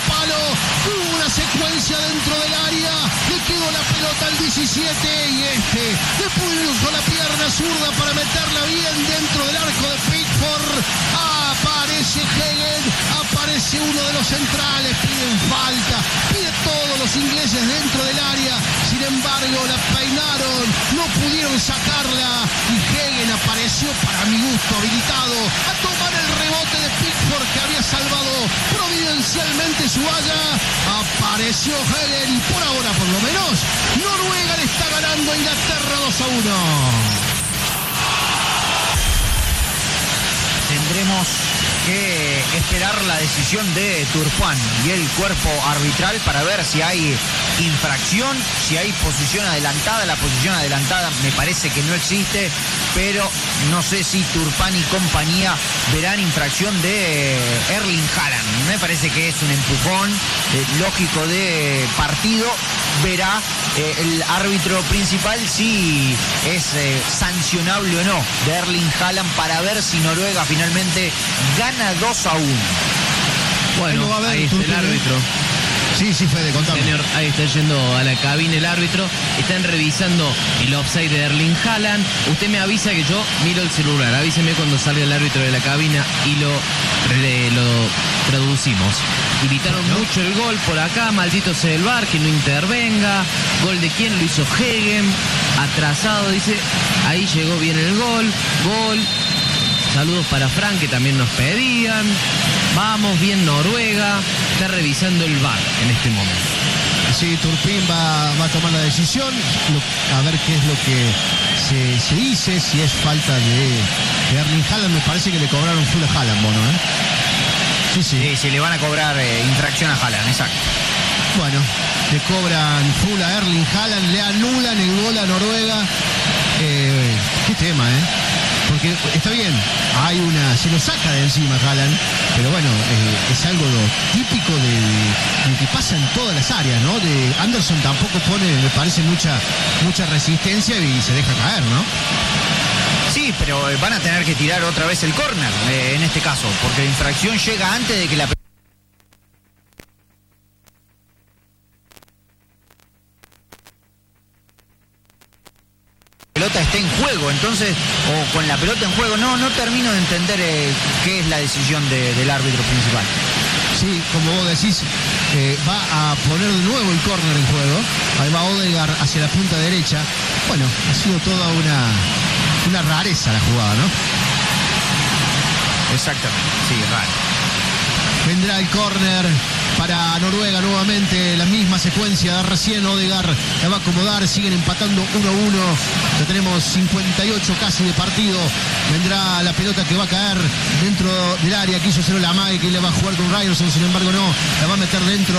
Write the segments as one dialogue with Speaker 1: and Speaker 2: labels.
Speaker 1: palo. Hubo una secuencia dentro del área. Le quedó la pelota al 17 y le puso la pierna zurda para meterla bien dentro del arco de Pickford. Aparece Hegen, aparece uno de los centrales, piden falta, pide todos los ingleses dentro del área. Sin embargo, la peinaron, no pudieron sacarla y Hegen apareció, para mi gusto, habilitado a tomar el rebote de Pickford, que había salvado providencialmente su valla. Apareció Hegen y por ahora, por lo menos, Noruega le está ganando a Inglaterra 2-1.
Speaker 2: Tendremos que esperar la decisión de Turpin y el cuerpo arbitral para ver si hay infracción, si hay posición adelantada. La posición adelantada me parece que no existe, pero no sé si Turpin y compañía verán infracción de Erling Haaland. Me parece que es un empujón lógico de partido. Verá el árbitro principal si es sancionable o no de Erling Haaland para ver si Noruega finalmente gana 2-1.
Speaker 3: Bueno, ahí está el árbitro.
Speaker 1: Sí, Fede, contame.
Speaker 3: Señor, ahí está yendo a la cabina el árbitro. Están revisando el offside de Erling Haaland. Usted me avisa que yo miro el celular. Avíseme cuando salga el árbitro de la cabina y lo traducimos. Gritaron mucho el gol por acá. Maldito sea el VAR, que no intervenga. ¿Gol de quién? Lo hizo Hegen. Atrasado, dice. Ahí llegó bien el gol. Gol. Saludos para Frank, que también nos pedían. Vamos, bien Noruega. Está revisando el VAR en este momento.
Speaker 1: Sí, Turpin va a tomar la decisión. A ver qué es lo que se dice. Si es falta de Erling Haaland. Me parece que le cobraron full a Haaland, Bono, ¿eh?
Speaker 2: Sí, le van a cobrar infracción a Haaland, exacto.
Speaker 1: Bueno, le cobran full a Erling Haaland. Le anulan el gol a Noruega. Qué tema, porque está bien, se lo saca de encima Haaland, pero bueno, es algo típico de que pasa en todas las áreas, ¿no? De Anderson tampoco pone, me parece, mucha resistencia y se deja caer, ¿no?
Speaker 2: Sí, pero van a tener que tirar otra vez el córner en este caso, porque la infracción llega antes de que la pelota esté en juego, entonces, o con la pelota en juego. No termino de entender qué es la decisión del árbitro principal.
Speaker 1: Sí, como vos decís, va a poner de nuevo el córner en juego. Ahí va Odegaard hacia la punta derecha. Bueno, ha sido toda una rareza la jugada, ¿no?
Speaker 2: Exactamente, sí, raro.
Speaker 1: Vendrá el córner para Noruega nuevamente, la misma secuencia de recién. Odegaard la va a acomodar, siguen empatando 1-1. Ya tenemos 58 casi de partido. Vendrá la pelota que va a caer dentro del área. Quiso hacer la amague, que le va a jugar con Ryerson, sin embargo no, la va a meter dentro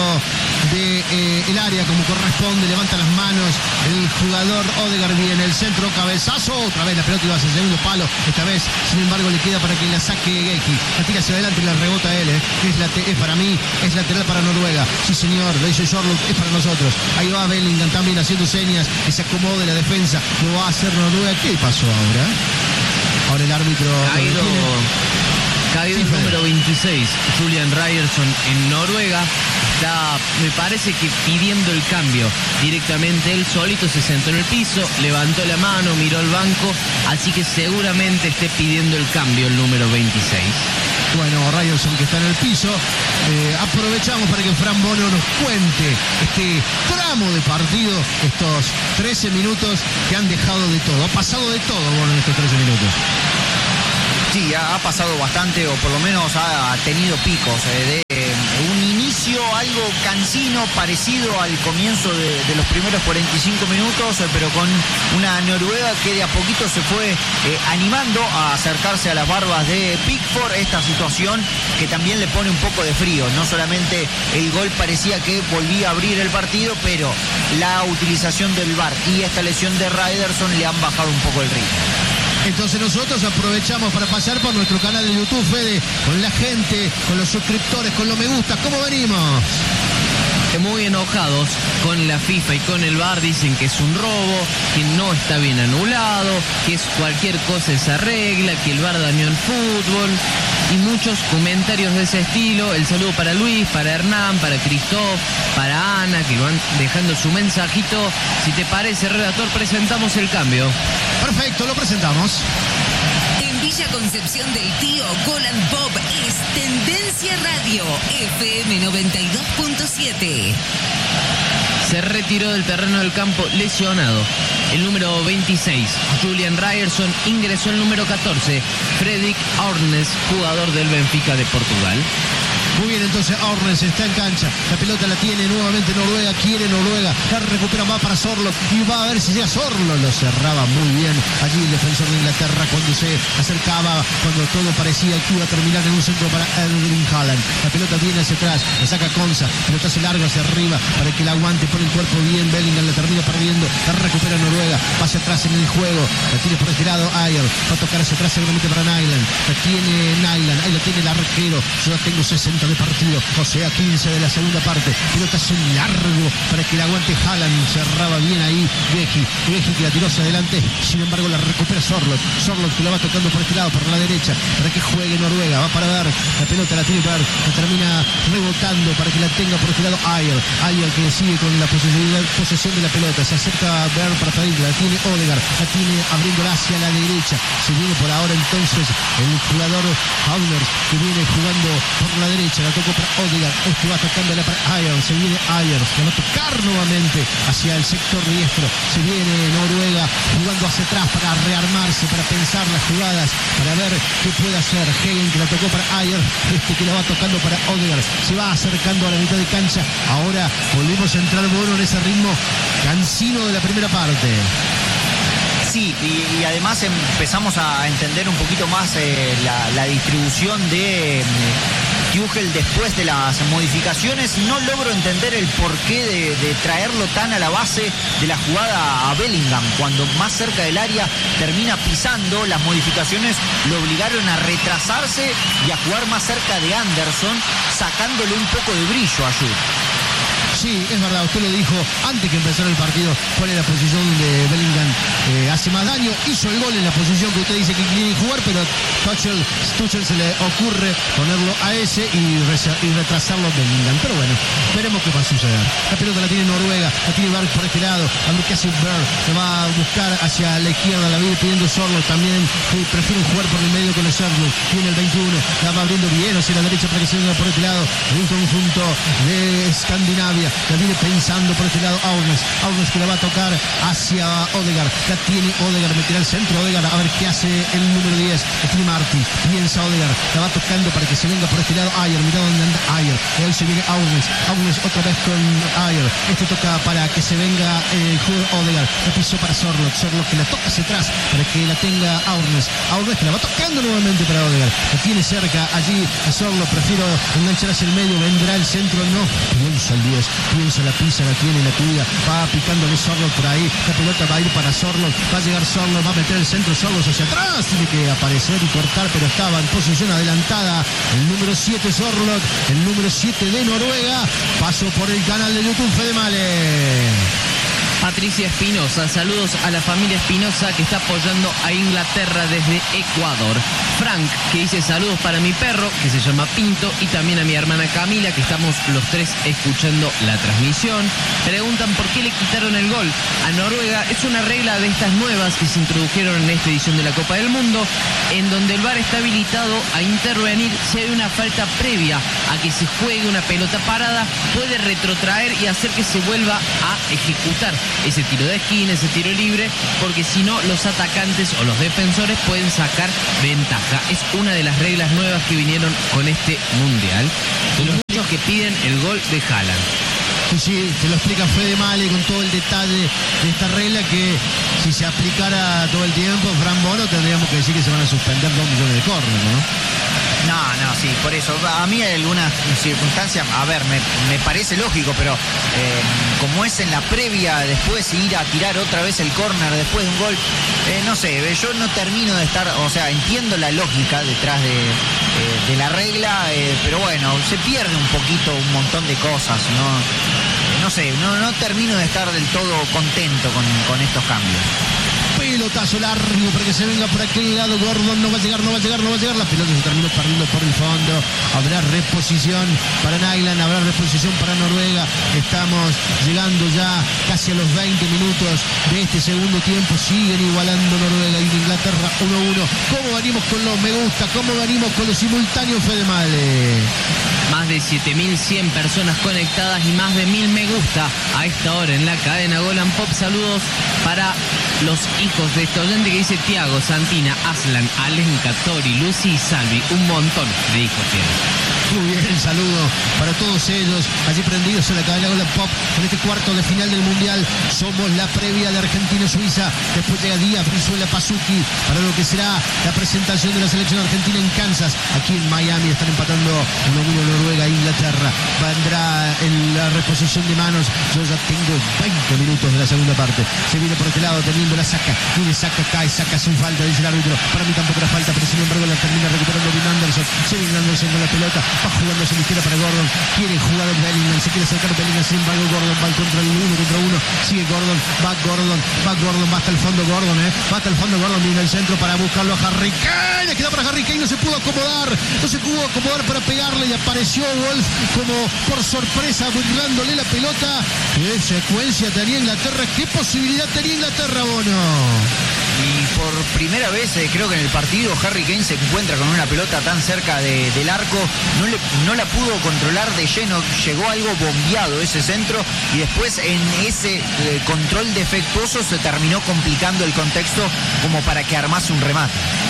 Speaker 1: del área como corresponde. Levanta las manos el jugador Odegaard, viene el centro, cabezazo, otra vez la pelota iba hacia el segundo palo. Esta vez, sin embargo, le queda para que la saque Geki. La tira hacia adelante y la rebota él, es para mí, es lateral para Noruega. Sí, señor, lo dice Jorlock, es para nosotros. Ahí va Bellingham también haciendo señas, que se acomode la defensa. Lo va a hacer Noruega. ¿Qué pasó ahora? Ahora el árbitro
Speaker 3: caído el número 26, Julian Ryerson, en Noruega. Está, me parece que pidiendo el cambio directamente. Él solito se sentó en el piso, levantó la mano, miró el banco, así que seguramente esté pidiendo el cambio el número 26.
Speaker 1: Bueno, Ryerson, que está en el piso. Aprovechamos para que Fran Bono nos cuente este tramo de partido, estos 13 minutos que han dejado de todo. Ha pasado de todo, Bono, en estos 13 minutos.
Speaker 2: Sí, ha pasado bastante, o por lo menos ha tenido picos de un inicio algo cansino, parecido al comienzo de los primeros 45 minutos, pero con una Noruega que de a poquito se fue animando a acercarse a las barbas de Pickford. Esta situación que también le pone un poco de frío. No solamente el gol parecía que volvía a abrir el partido, pero la utilización del VAR y esta lesión de Ryerson le han bajado un poco el ritmo.
Speaker 1: Entonces nosotros aprovechamos para pasar por nuestro canal de YouTube, Fede, con la gente, con los suscriptores, con los me gusta. ¿Cómo venimos?
Speaker 3: Muy enojados con la FIFA y con el VAR. Dicen que es un robo, que no está bien anulado, que es cualquier cosa esa regla, que el VAR dañó el fútbol. y muchos comentarios de ese estilo. El saludo para Luis, para Hernán, para Cristóf, para Ana, que van dejando su mensajito. Si te parece, redactor, presentamos el cambio.
Speaker 1: Perfecto, lo presentamos.
Speaker 4: En Villa Concepción del Tío, Golan Bob es Tendencia Radio, FM 92.7.
Speaker 3: Se retiró del terreno del campo lesionado. El número 26, Julian Ryerson, ingresó el número 14, Fredrik Ornes, jugador del Benfica de Portugal.
Speaker 1: Muy bien, entonces Ornes está en cancha. La pelota la tiene nuevamente Noruega. Quiere Noruega. La recupera, va para Sorloth. Y va a ver si llega Sorloth. Lo cerraba muy bien allí el defensor de Inglaterra cuando se acercaba, cuando todo parecía que iba a terminar en un centro para Erling Haaland. La pelota viene hacia atrás. La saca Konsa. Pelotazo largo hacia arriba para que la aguante. Pone el cuerpo bien. Bellingham la termina perdiendo. La recupera Noruega. Va hacia atrás en el juego. La tiene por este lado Ayer. Va a tocar hacia atrás seguramente para Nyland. La tiene Nyland. Ahí la tiene el arquero. Yo tengo 60 de partido, o sea 15 de la segunda parte. Pelotazo largo para que la aguante Haaland. Cerraba bien ahí Geji que la tiró hacia adelante. Sin embargo la recupera Sorloth que la va tocando por este lado, por la derecha, para que juegue Noruega. Va para ver la pelota, la tiene para ver, la termina rebotando para que la tenga por este lado Ayer que sigue con la posesión de la pelota. Se acerca a ver para pedirla. La tiene Odegaard, la tiene abriéndola hacia la derecha. Se viene por ahora entonces el jugador Haulers, que viene jugando por la derecha. La tocó para Odegaard, va tocándola para Ayer. Se viene Ayer, que va a tocar nuevamente hacia el sector diestro. Se viene Noruega jugando hacia atrás para rearmarse, para pensar las jugadas, para ver qué puede hacer. Hagen, que la tocó para Ayer, que la va tocando para Odegaard. Se va acercando a la mitad de cancha. Ahora volvemos a entrar bueno en ese ritmo cansino de la primera parte.
Speaker 2: Sí, y además empezamos a entender un poquito más la distribución de Tuchel después de las modificaciones. No logro entender el porqué de traerlo tan a la base de la jugada a Bellingham. Cuando más cerca del área termina pisando, las modificaciones lo obligaron a retrasarse y a jugar más cerca de Anderson, sacándole un poco de brillo a Jude.
Speaker 1: Sí, es verdad, usted lo dijo antes que empezara el partido, cuál es la posición de Bellingham. Hace más daño, hizo el gol en la posición que usted dice que quiere jugar, pero Tuchel se le ocurre ponerlo a ese y retrasarlo a Bellingham. Pero bueno, veremos qué va a suceder. La pelota la tiene Noruega, la tiene Berg por este lado, a ver qué hace Berg, se va a buscar hacia la izquierda, la viene pidiendo Sorloth también, que prefiere jugar por el medio con el Sorloth. Tiene el 21, la va abriendo bien hacia la derecha para que se venga por este lado, en un conjunto de Escandinavia. La viene pensando por este lado Ornes que la va a tocar hacia Odegaard. La tiene Odegaard, meterá al centro Odegaard, a ver qué hace el número 10. La tiene Martin, piensa Odegaard, la va tocando para que se venga por este lado Ayer. Mirá dónde anda Ayer. Y ahí se viene Ornes otra vez con Ayer. Toca para que se venga el juego Odegaard. La pisó para Sorloth que la toca hacia atrás para que la tenga Ornes que la va tocando nuevamente para Odegaard. La tiene cerca allí a Sorloth, prefiero enganchar hacia el medio, vendrá el centro, no. Piensa el 10. Piensa, la pisa, la tiene, la cuida, va picándole Sorloth por ahí, la pelota va a ir para Sorloth, va a llegar Sorloth, va a meter el centro Sorloth hacia atrás, tiene que aparecer y cortar, pero estaba en posición adelantada el número 7 Sorloth, el número 7 de Noruega. Paso por el canal de YouTube Fede Male.
Speaker 3: Patricia Espinosa, saludos a la familia Espinosa que está apoyando a Inglaterra desde Ecuador. Frank, que dice saludos para mi perro, que se llama Pinto, y también a mi hermana Camila, que estamos los tres escuchando la transmisión. Preguntan por qué le quitaron el gol a Noruega. Es una regla de estas nuevas que se introdujeron en esta edición de la Copa del Mundo, en donde el VAR está habilitado a intervenir si hay una falta previa a que se juegue una pelota parada, puede retrotraer y hacer que se vuelva a ejecutar ese tiro de esquina, ese tiro libre, porque si no los atacantes o los defensores pueden sacar ventaja. Es una de las reglas nuevas que vinieron con este mundial, de los muchos que piden el gol de Haaland.
Speaker 1: Sí, te lo explica Fede Male con todo el detalle de esta regla, que si se aplicara todo el tiempo, Fran Bono, tendríamos que decir que se van a suspender 2 millones de córneres, ¿no?
Speaker 2: No, sí, por eso. A mí hay algunas circunstancias, a ver, me parece lógico, pero como es en la previa, después ir a tirar otra vez el córner después de un gol, no sé, yo no termino de estar, o sea, entiendo la lógica detrás de la regla, pero bueno, se pierde un poquito un montón de cosas, ¿no? No sé, no termino de estar del todo contento con estos cambios.
Speaker 1: pelotazo largo para que se venga por aquel lado. Gordon no va a llegar. La pelota se terminó perdiendo por el fondo. Habrá reposición para Nyland, habrá reposición para Noruega. Estamos llegando ya casi a los 20 minutos de este segundo tiempo. Siguen igualando Noruega y Inglaterra 1-1. ¿Cómo venimos con los me gusta? ¿Cómo venimos con los simultáneos, Fede Male?
Speaker 3: Más de 7.100 personas conectadas y más de 1.000 me gusta a esta hora en la cadena Golan Pop. Saludos para los hijos de este oyente que dice Tiago, Santina, Aslan, Alenka, Tori, Lucy y Salvi. Un montón de hijos tienen.
Speaker 1: Muy bien, el saludo para todos ellos, allí prendidos en la cadena Golan Pop, con este cuarto de final del Mundial. Somos la previa de Argentina-Suiza, después llega Díaz, Brizuela, Pasuki, para lo que será la presentación de la selección argentina en Kansas. Aquí en Miami están empatando 1-1 Noruega e Inglaterra. Vendrá en la reposición de manos. Yo ya tengo 20 minutos de la segunda parte. Se viene por este lado teniendo la saca, viene saca, cae, saca sin falta, dice el árbitro. Para mí tampoco era falta, pero sin embargo la termina recuperando Vin Anderson. Se viene Anderson con la pelota, va jugando a la izquierda para Gordon, quiere jugar a Bellingham, se quiere acercar a Bellingham, sin embargo Gordon va contra el 1 contra 1, sigue Gordon, va hasta el fondo Gordon, va hasta el fondo Gordon, viene el centro para buscarlo a Harry Kane, le queda para Harry Kane, no se pudo acomodar para pegarle y apareció Wolf como por sorpresa burlándole la pelota. ¿Qué secuencia tenía Inglaterra? ¿Qué posibilidad tenía Inglaterra, Bono?
Speaker 2: Y por primera vez creo que en el partido Harry Kane se encuentra con una pelota tan cerca del arco, no la pudo controlar de lleno, llegó algo bombeado ese centro y después en ese control defectuoso se terminó complicando el contexto como para que armase un remate.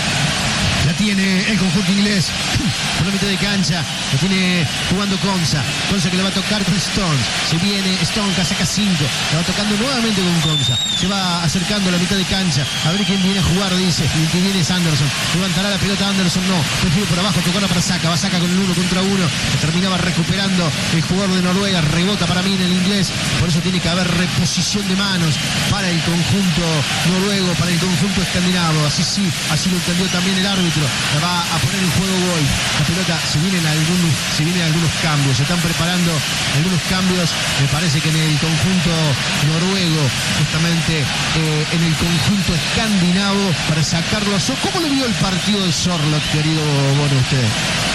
Speaker 1: La tiene el conjunto inglés por la mitad de cancha. La tiene jugando Konsa que le va a tocar con Stones. Se viene Stones, saca 5. La va tocando nuevamente con Konsa. Se va acercando a la mitad de cancha. A ver quién viene a jugar, dice. Y el que viene es Anderson. Levantará la pelota Anderson, no. Prefiere por abajo, tocarla para Saka. Va Saka con el 1 contra 1. Terminaba recuperando el jugador de Noruega. Rebota para mí en el inglés. Por eso tiene que haber reposición de manos para el conjunto noruego, para el conjunto escandinavo. Así lo entendió también el árbitro. La va a poner en juego Wolf. La pelota, se vienen algunos cambios. Se están preparando algunos cambios. Me parece que en el conjunto noruego, justamente en el conjunto escandinavo, para sacarlo a ¿Cómo lo vio el partido de Sorloth, querido Bono, usted?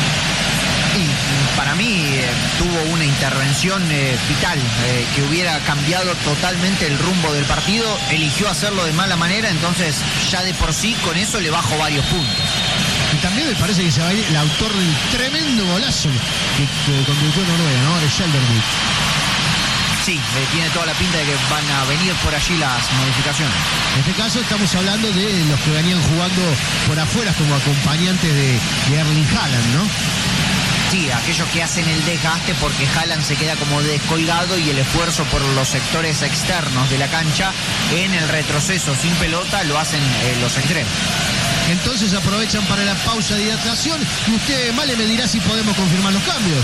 Speaker 2: Y para mí tuvo una intervención vital que hubiera cambiado totalmente el rumbo del partido. Eligió hacerlo de mala manera, entonces ya de por sí con eso le bajo varios puntos.
Speaker 1: Y también me parece que se va a ir el autor del tremendo golazo que convirtió Noruega, ¿no? El Shelderwood.
Speaker 2: Sí, tiene toda la pinta de que van a venir por allí las modificaciones.
Speaker 1: En este caso estamos hablando de los que venían jugando por afuera como acompañantes de Erling Haaland, ¿no?
Speaker 2: Sí, aquellos que hacen el desgaste porque Haaland se queda como descolgado y el esfuerzo por los sectores externos de la cancha en el retroceso sin pelota lo hacen los extremos.
Speaker 1: Entonces aprovechan para la pausa de hidratación y usted, Male, me dirá si podemos confirmar los cambios.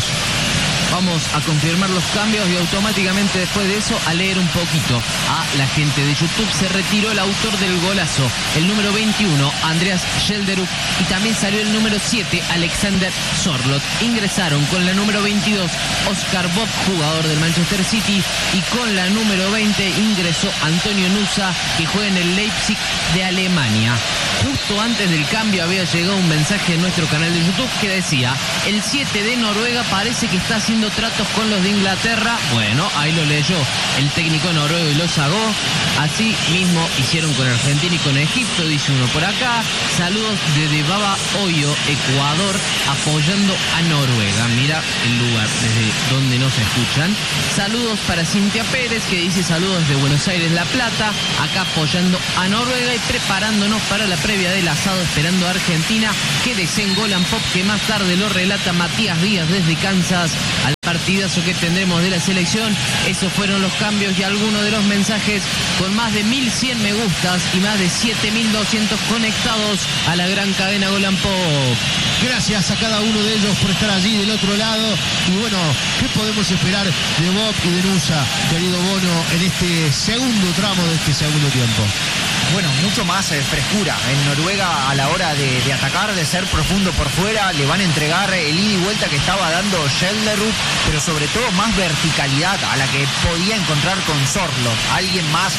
Speaker 3: Vamos a confirmar los cambios y automáticamente después de eso a leer un poquito a la gente de YouTube. Se retiró el autor del golazo, el número 21, Andreas Shelderud, y también salió el número 7, Alexander Sorloth. Ingresaron con la número 22, Oscar Bob, jugador del Manchester City, y con la número 20 ingresó Antonio Nusa, que juega en el Leipzig de Alemania. Justo antes del cambio había llegado un mensaje en nuestro canal de YouTube que decía: el 7 de Noruega parece que está haciendo tratos con los de Inglaterra. Bueno, ahí lo leyó el técnico noruego y lo sagó. Así mismo hicieron con Argentina y con Egipto, dice uno por acá. Saludos desde Baba Hoyo, Ecuador, apoyando a Noruega. Mira el lugar desde donde nos escuchan. Saludos para Cintia Pérez, que dice saludos desde Buenos Aires, La Plata, acá apoyando a Noruega y preparándonos para la previa del asado, esperando a Argentina. Quédese en Golan Pop, que más tarde lo relata Matías Díaz desde Kansas, al partidazo que tendremos de la selección. Esos fueron los cambios y algunos de los mensajes con más de 1100 me gustas y más de 7200 conectados a la gran cadena Golan Pop.
Speaker 1: Gracias a cada uno de ellos por estar allí del otro lado. Y bueno, ¿qué podemos esperar de Bob y de Nusa, querido Bono, en este segundo tramo de este segundo tiempo?
Speaker 2: Bueno, mucho más frescura en Noruega a la hora de atacar, de ser profundo por fuera. Le van a entregar el ida y vuelta que estaba dando Shelderud, pero sobre todo más verticalidad a la que podía encontrar con Sorloth. Alguien más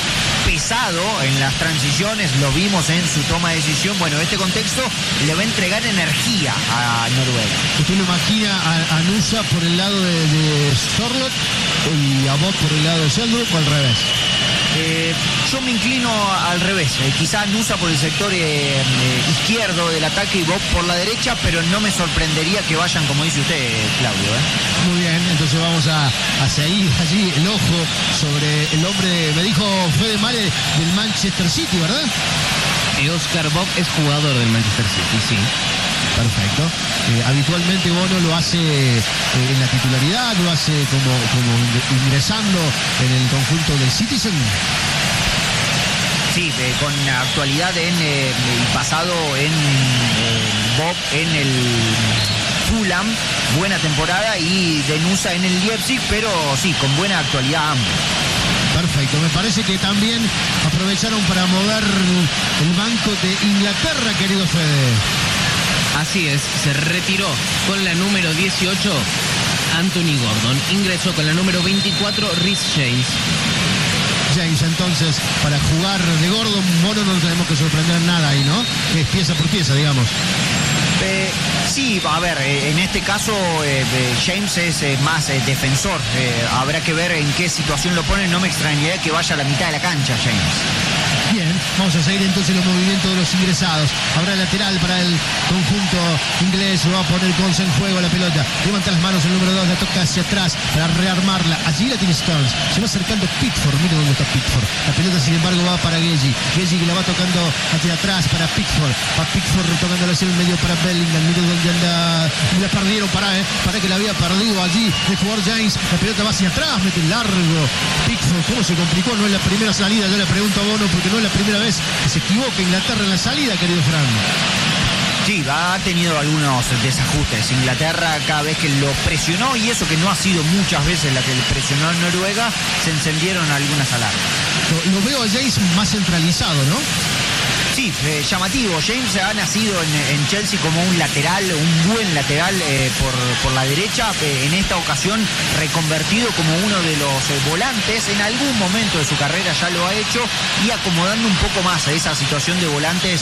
Speaker 2: pesado en las transiciones, lo vimos en su toma de decisión. Bueno, este contexto le va a entregar energía a Noruega.
Speaker 1: ¿Usted lo imagina a Nusa por el lado de Storlot y a Bob por el lado de Seldrup o al revés?
Speaker 2: Yo me inclino al revés, quizá Nusa por el sector izquierdo del ataque y Bob por la derecha, pero no me sorprendería que vayan como dice usted, Claudio.
Speaker 1: Muy bien, entonces vamos a seguir allí el ojo sobre el hombre, me dijo Fede Mare, del Manchester City, ¿verdad?
Speaker 3: Oscar Bob es jugador del Manchester City, sí.
Speaker 1: Perfecto. Habitualmente Bono lo hace en la titularidad, lo hace como ingresando en el conjunto del Citizen.
Speaker 2: Sí, con actualidad y pasado en Bob en el Fulham, buena temporada, y de Nusa en el Leipzig, pero sí, con buena actualidad ambos.
Speaker 1: Perfecto, me parece que también aprovecharon para mover el banco de Inglaterra, querido Fede.
Speaker 3: Así es, se retiró con la número 18 Anthony Gordon, ingresó con la número 24 Reece James.
Speaker 1: James, entonces, para jugar de Gordon, Bono no tenemos que sorprender nada ahí, ¿no? Es pieza por pieza, digamos.
Speaker 2: Sí, a ver, en este caso James es más defensor. Habrá que ver en qué situación lo ponen. No me extrañaría que vaya a la mitad de la cancha James.
Speaker 1: Bien, vamos a seguir entonces los movimientos de los ingresados. Habrá lateral para el conjunto inglés. Va a poner Conce en juego la pelota. Levanta las manos el número 2, la toca hacia atrás para rearmarla. Allí la tiene Stones. Se va acercando Pickford. Mire dónde está Pickford. La pelota, sin embargo, va para Gagey. Gagey que la va tocando hacia atrás para Pickford. Va Pickford tocándola hacia el medio para Bellingham. Mire dónde anda. La perdieron para que la había perdido allí el jugador James. La pelota va hacia atrás. Mete largo. Pickford, ¿cómo se complicó? No es la primera salida. Yo le pregunto a Bono porque no es la primera vez que se equivoca Inglaterra en la salida, querido Fran.
Speaker 2: Sí, ha tenido algunos desajustes. Inglaterra, cada vez que lo presionó, y eso que no ha sido muchas veces la que le presionó a Noruega, se encendieron algunas alarmas.
Speaker 1: Lo veo a James más centralizado, ¿no?
Speaker 2: Sí, llamativo. James ha nacido en Chelsea como un lateral, un buen lateral por la derecha. En esta ocasión reconvertido como uno de los volantes. En algún momento de su carrera ya lo ha hecho, y acomodando un poco más a esa situación de volantes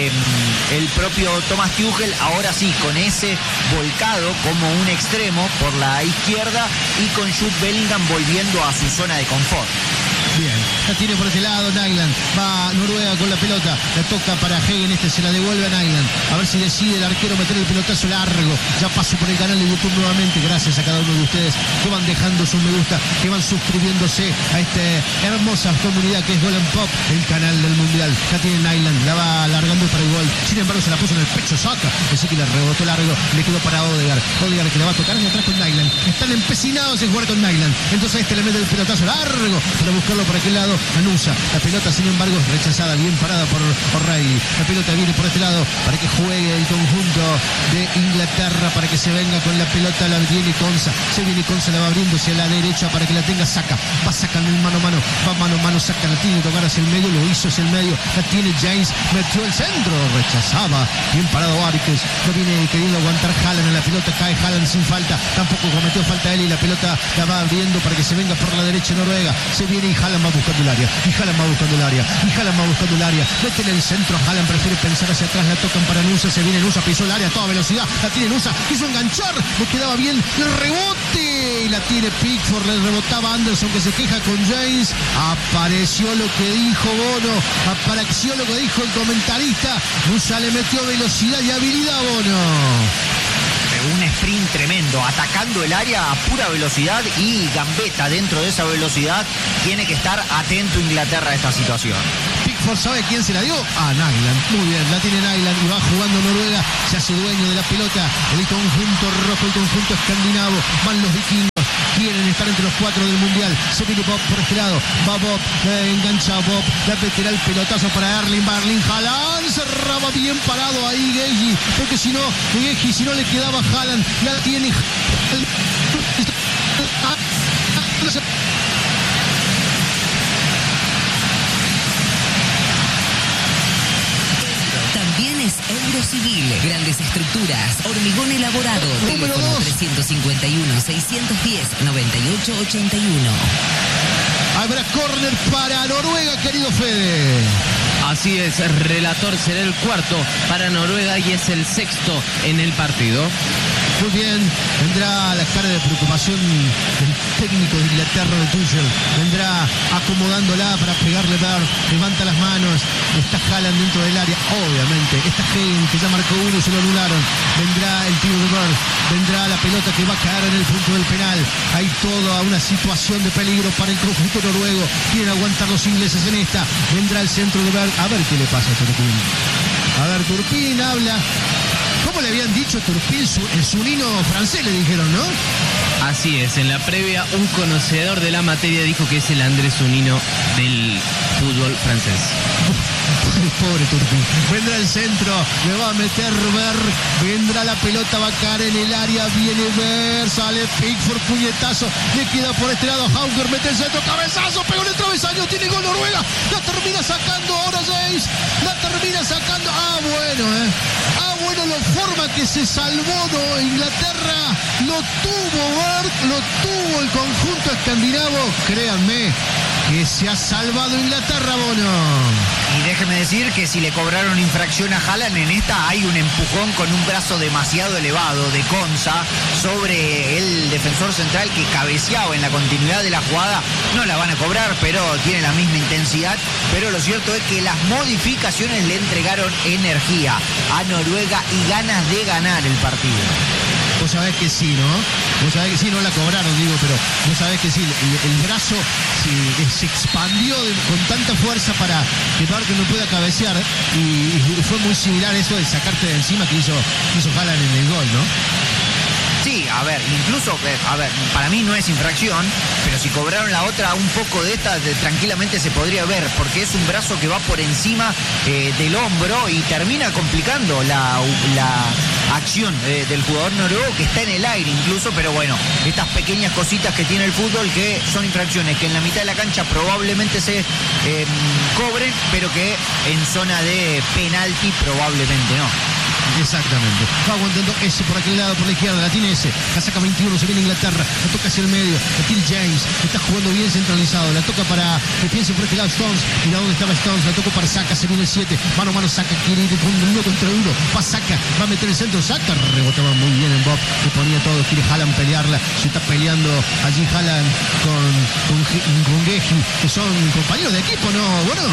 Speaker 2: el propio Thomas Tuchel. Ahora sí, con ese volcado como un extremo por la izquierda y con Jude Bellingham volviendo a su zona de confort.
Speaker 1: Bien, la tiene por este lado Nyland. Va Noruega con la pelota. La toca para Hagen. Se la devuelve a Nyland. A ver si decide el arquero meter el pelotazo largo. Ya pasó por el canal de YouTube nuevamente. Gracias a cada uno de ustedes que van dejando su me gusta, que van suscribiéndose a esta hermosa comunidad que es Golan Pop, el canal del Mundial. Ya tiene Nyland. La va alargando para el gol. Sin embargo, se la puso en el pecho. Saca. Así que le rebotó largo. Le quedó para Odegaard. Odegaard que la va a tocar hacia atrás con Nyland. Están empecinados en jugar con Nyland. Entonces le mete el pelotazo largo para buscarlo por aquel lado a Nusa. La pelota, sin embargo, rechazada, bien parada por O'Reilly. La pelota viene por este lado para que juegue el conjunto de Inglaterra, para que se venga con la pelota. La viene Konsa, se viene Konsa, la va abriendo hacia la derecha para que la tenga Saka. Va sacando el mano a mano, va mano a mano, Saka la tiene que tocar hacia el medio, lo hizo hacia el medio. La tiene James, metió el centro, rechazaba, bien parado Arques. No viene queriendo aguantar Haaland en la pelota, cae Haaland sin falta, tampoco cometió falta él, y la pelota la va abriendo para que se venga por la derecha Noruega. Se viene y Haaland va buscando el área, y Haaland va buscando el área, y Haaland va buscando el área. Mete en el centro, Haaland prefiere pensar hacia atrás, la tocan para Nusa, se viene Nusa, pisó el área a toda velocidad, la tiene Nusa, quiso enganchar, le quedaba bien el rebote, y la tiene Pickford, le rebotaba Anderson que se queja con James. Apareció lo que dijo Bono, apareció lo que dijo el comentarista. Nusa le metió velocidad y habilidad a Bono.
Speaker 2: Un sprint tremendo, atacando el área a pura velocidad y gambeta dentro de esa velocidad. Tiene que estar atento Inglaterra a esta situación.
Speaker 1: Pickford, ¿sabe quién se la dio? A Nyland. Muy bien, la tiene Nyland y va jugando Noruega. Se hace dueño de la pelota. El conjunto rojo, el conjunto escandinavo. Van los vikingos. Quieren estar entre los 4 del Mundial. Se viene Bob por este lado. Va Bob, engancha a Bob. La meterá el pelotazo para Erling Haaland. Cerraba bien parado ahí Gagey. Porque si no, Gagey, si no le quedaba Haaland. La tiene.
Speaker 4: También es Eurocivil, grandes estructuras, hormigón elaborado,
Speaker 1: Número
Speaker 4: teléfono
Speaker 1: 2.
Speaker 4: 351-610-9881.
Speaker 1: Habrá córner para Noruega, querido Fede.
Speaker 3: Así es, relator será el cuarto para Noruega y es el sexto en el partido.
Speaker 1: Muy bien, vendrá la cara de preocupación del técnico de Inglaterra, de Tuchel. Vendrá acomodándola para pegarle Bird, levanta las manos, está Haaland dentro del área, obviamente, está Hagen que ya marcó uno y se lo anularon. Vendrá el tiro de Bird, vendrá la pelota que va a caer en el punto del penal. Hay toda una situación de peligro para el conjunto noruego. Quieren aguantar los ingleses en esta. Vendrá el centro de Bird, a ver qué le pasa a Turpin. A ver, Turpin habla. ¿Cómo le habían dicho a Turpin? El sunino francés le dijeron, ¿no?
Speaker 3: Así es, en la previa un conocedor de la materia dijo que es el Andrés Unino del fútbol francés.
Speaker 1: Pobre Turpin. Vendrá el centro, le va a meter Ver, vendrá la pelota, va a caer en el área, viene Ver, sale Pickford, puñetazo, le queda por este lado Hauger, mete el centro, cabezazo, pegó en el travesaño, tiene gol Noruega, la termina sacando ahora James, la termina sacando, bueno, la forma que se salvó, ¿no? Inglaterra, lo tuvo Bert, lo tuvo el conjunto escandinavo, créanme que se ha salvado Inglaterra, Bono.
Speaker 2: Y déjeme decir que si le cobraron infracción a Haaland en esta, hay un empujón con un brazo demasiado elevado de Konsa sobre el defensor central que cabeceaba en la continuidad de la jugada. No la van a cobrar, pero tiene la misma intensidad. Pero lo cierto es que las modificaciones le entregaron energía a Noruega y ganas de ganar el partido.
Speaker 1: Vos sabés que sí, ¿no? Vos sabés que sí, no la cobraron, digo, pero vos sabés que sí, el brazo se expandió con tanta fuerza para que Barker no pueda cabecear y fue muy similar eso de sacarte de encima que hizo Haaland en el gol, ¿no?
Speaker 2: Sí, a ver, incluso, para mí no es infracción, pero si cobraron la otra, un poco de esta, tranquilamente se podría ver, porque es un brazo que va por encima del hombro y termina complicando la acción del jugador noruego que está en el aire incluso, pero bueno, estas pequeñas cositas que tiene el fútbol que son infracciones que en la mitad de la cancha probablemente se cobren, pero que en zona de penalti probablemente no.
Speaker 1: Exactamente. Va aguantando ese por aquel lado, por la izquierda. La tiene ese. La saca 21. Se viene Inglaterra. La toca hacia el medio. La tiene James. Está jugando bien centralizado. La toca para que piense por este lado Stones. Mira dónde estaba Stones. La toca para Saka. Se viene el 7. Mano a mano Saka. Quiere ir con uno contra uno. Va Saka. Va a meter el centro. Saka rebotaba muy bien en Bob. Le ponía todo. Quiere Haaland pelearla. Se está peleando allí Haaland con Gehi, que son compañeros de equipo, ¿no? Bueno.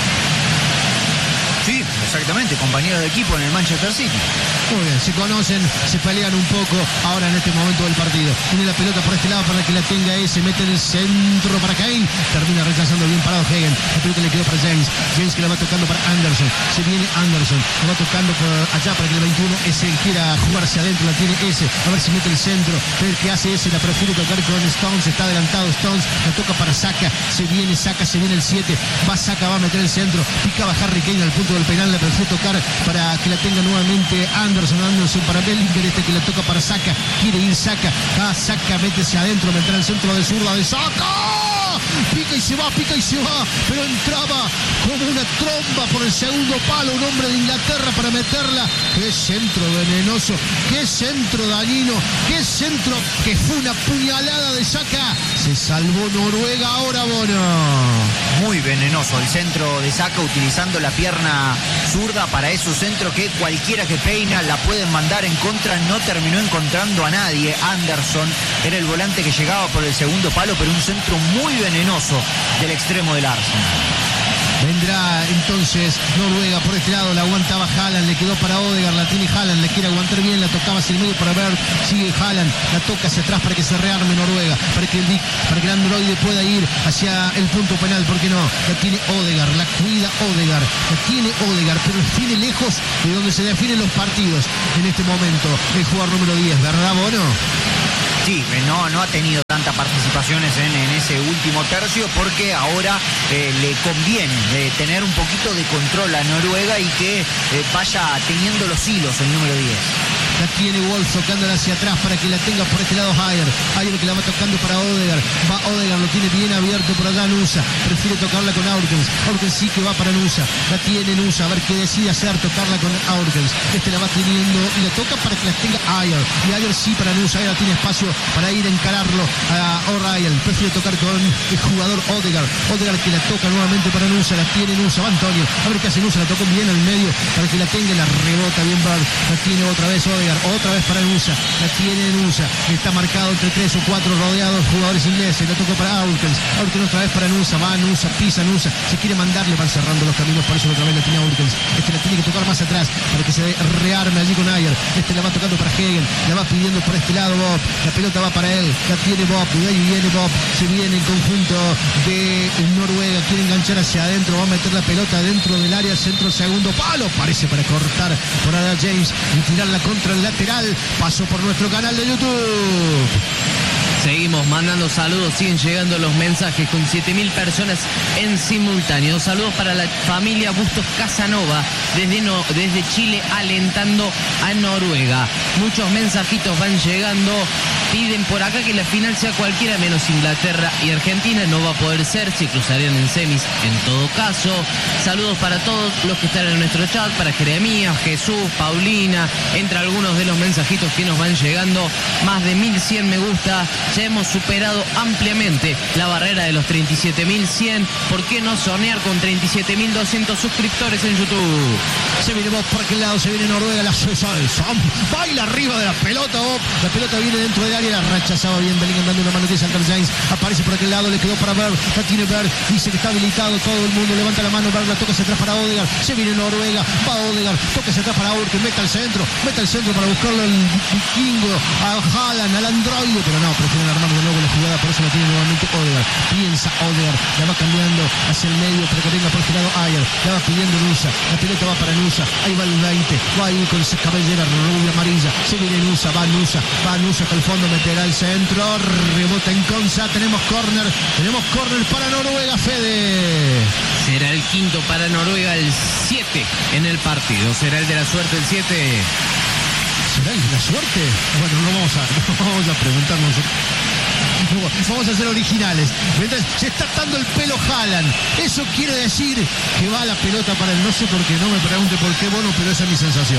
Speaker 2: Sí, exactamente, compañeros de equipo en el Manchester City.
Speaker 1: Muy bien, se conocen, se pelean un poco ahora en este momento del partido. Tiene la pelota por este lado para que la tenga ese, mete en el centro para Kane, termina rechazando bien parado Hagen. La pelota le quedó para James que la va tocando para Anderson. Se viene Anderson, la va tocando por allá para que el 21 ese quiera jugarse adentro, la tiene ese, a ver si mete el centro, ver qué hace ese, la prefiere tocar con Stones, está adelantado Stones, la toca para Saka, se viene Saka, se viene el 7, va Saka, va a meter el centro, picaba Harry Kane al punto del penal, la prefiere tocar para que la tenga nuevamente Anderson para Bellinger, que la toca para Saka, quiere ir Saka, Saka, métese adentro, meter el centro de zurda de Saka, pica y se va, pero entraba como una tromba por el segundo palo, un hombre de Inglaterra para meterla. Qué centro venenoso, qué centro dañino, qué centro que fue una puñalada de Saka. Se salvó Noruega ahora, Bono.
Speaker 2: Muy venenoso el centro de Saka, utilizando la pierna zurda para esos centros que cualquiera que peina la pueden mandar en contra. No terminó encontrando a nadie. Anderson era el volante que llegaba por el segundo palo, pero un centro muy venenoso del extremo del Arsenal.
Speaker 1: Vendrá entonces Noruega por este lado, la aguantaba Haaland, le quedó para Odegaard, la tiene Haaland, le quiere aguantar bien, la tocaba hacia el medio para ver, sigue Haaland, la toca hacia atrás para que se rearme Noruega, para que el androide pueda ir hacia el punto penal, ¿por qué no? La tiene Odegaard, la cuida Odegaard, la tiene Odegaard, pero tiene lejos de donde se definen los partidos en este momento, el jugador número 10, ¿verdad, Bono?
Speaker 2: Sí, no ha tenido tantas participaciones en ese último tercio porque ahora le conviene tener un poquito de control a Noruega y que vaya teniendo los hilos el número 10.
Speaker 1: La tiene Wolf tocándola hacia atrás para que la tenga por este lado Ayer. Ayer que la va tocando para Odegaard. Va Odegaard, lo tiene bien abierto por allá Nusa. Prefiere tocarla con Aurkens. Aurkens sí que va para Nusa. La tiene Nusa. A ver qué decide hacer. Tocarla con Aurkens. La va teniendo y la toca para que la tenga Ayer. Y Ayer sí para Nusa. Ayer tiene espacio para ir a encararlo a O'Reilly. Prefiere tocar con el jugador Odegaard. Odegaard que la toca nuevamente para Nusa. La tiene Nusa. Va Antonio. A ver qué hace Nusa. La tocó bien al medio para que la tenga. La rebota bien Bird. La tiene otra vez Odegaard. Otra vez para Nusa. La tiene Nusa. Está marcado entre 3 o 4 rodeados jugadores ingleses. La tocó para Aurkens. Aurkens otra vez para Nusa. Va Nusa. Pisa Nusa. Se quiere mandar. Le van cerrando los caminos. Por eso otra vez la tiene Aurkens. La tiene que tocar más atrás para que se rearme allí con Ayer. La va tocando para Hegen. La va pidiendo por este lado Bob. La pelota va para él. La tiene Bob. Y ahí viene Bob. Se viene el conjunto de Noruega. Quiere enganchar hacia adentro. Va a meter la pelota dentro del área. Centro segundo palo. Parece para cortar por Ada James y tirarla contra el lateral. Pasó por nuestro canal de YouTube.
Speaker 3: Seguimos mandando saludos, siguen llegando los mensajes con 7.000 personas en simultáneo. Saludos para la familia Bustos Casanova desde Chile alentando a Noruega. Muchos mensajitos van llegando. Piden por acá que la final sea cualquiera menos Inglaterra y Argentina. No va a poder ser, se cruzarían en semis en todo caso. Saludos para todos los que están en nuestro chat, para Jeremías, Jesús, Paulina, entre algunos de los mensajitos que nos van llegando. Más de 1.100 me gusta. Ya hemos superado ampliamente la barrera de los 37.100. ¿Por qué no soñar con 37.200 suscriptores en YouTube?
Speaker 1: Se viene Bob por aquel lado, se viene Noruega, la baila arriba de la pelota Bob. La pelota viene dentro del área, la rechazaba bien Bellingham dando una mano de Santer James. Aparece por aquel lado, le quedó para Bird. La tiene Bird, dice que está habilitado todo el mundo. Levanta la mano, Bird la toca hacia atrás para Odegaard. Se viene Noruega, va Odegaard, toca hacia atrás para Aurkens, mete al centro para buscarlo el vikingo, a Haaland, al androide, pero no, prefieren armar de nuevo la jugada, por eso la tiene nuevamente Odegaard. Piensa Odegaard, la va cambiando hacia el medio para que venga por este lado Ayer. La va pidiendo Nusa, la pelota va para Nusa, ahí va el 20, va ahí con esa cabellera rubia amarilla. Se viene Nusa, va Nusa hasta el fondo, meterá el centro, rebota en Conza. Tenemos córner para Noruega, Fede.
Speaker 3: Será el quinto para Noruega, el 7 en el partido. Será el de la suerte, el 7.
Speaker 1: ¿Será el de la suerte? Bueno, no vamos a preguntarnos. Vamos a ser originales. Mientras se está atando el pelo Haaland. Eso quiere decir que va la pelota para él. No sé por qué, no me pregunte por qué, Bono, pero esa es mi sensación.